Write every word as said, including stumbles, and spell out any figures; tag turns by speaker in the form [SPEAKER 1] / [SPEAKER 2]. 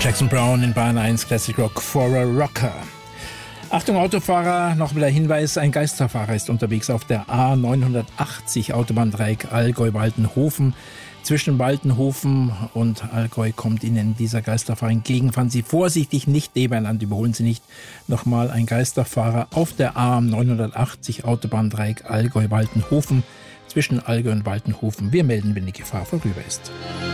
[SPEAKER 1] Jackson Browne in Bayern eins Classic Rock for a Rocker. Achtung Autofahrer, noch wieder Hinweis, ein Geisterfahrer ist unterwegs auf der A neunhundertachtzig Autobahndreieck Allgäu-Waltenhofen. Zwischen Waltenhofen und Allgäu kommt Ihnen dieser Geisterfahrer entgegen. Fahren Sie vorsichtig, nicht nebeneinander, überholen Sie nicht. Nochmal ein Geisterfahrer auf der A neunhundertachtzig Autobahndreieck Allgäu-Waltenhofen. Zwischen Allgäu und Waltenhofen. Wir melden, wenn die Gefahr vorüber ist.